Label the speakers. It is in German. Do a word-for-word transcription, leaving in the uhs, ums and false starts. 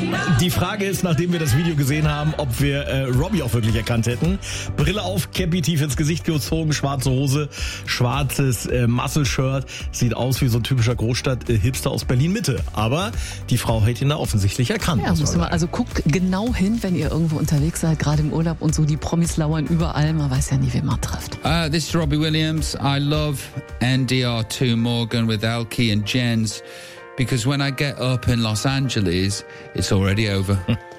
Speaker 1: Die Frage ist, nachdem wir das Video gesehen haben, ob wir äh, Robbie auch wirklich erkannt hätten. Brille auf, Cappy tief ins Gesicht gezogen, schwarze Hose, schwarzes äh, Muscle-Shirt. Sieht aus wie so ein typischer Großstadt-Hipster aus Berlin-Mitte. Aber die Frau hat ihn da offensichtlich erkannt.
Speaker 2: Ja, muss man, also guckt genau hin, wenn ihr irgendwo unterwegs seid, gerade im Urlaub und so. Die Promis lauern überall. Man weiß ja nie, wen man trifft.
Speaker 3: Uh, this is Robbie Williams. I love N D R two Morgan with Elkie and Jens. Because when I get up in Los Angeles, it's already over.